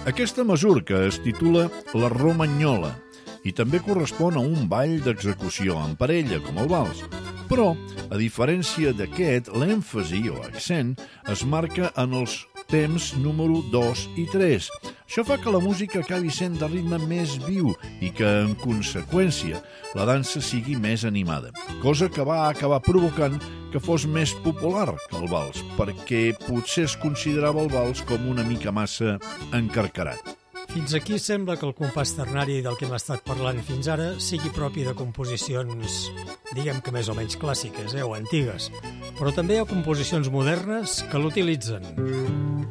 Aquesta mazurca es titula la romagnola i també correspon a un ball d'execució en parella, com el vals. Però, a diferència d'aquest, l'èmfasi o accent es marca en els temps número 2 i 3. Això fa que la música acabi sent de ritme més viu i que, en conseqüència, la dansa sigui més animada, cosa que va acabar provocant que fos més popular que el vals, perquè potser es considerava el vals com una mica massa encarcarat. Fins aquí sembla que el compàs ternari del que hem estat parlant fins ara sigui propi de composicions, diguem que més o menys clàssiques o antigues, però també hi ha composicions modernes que l'utilitzen.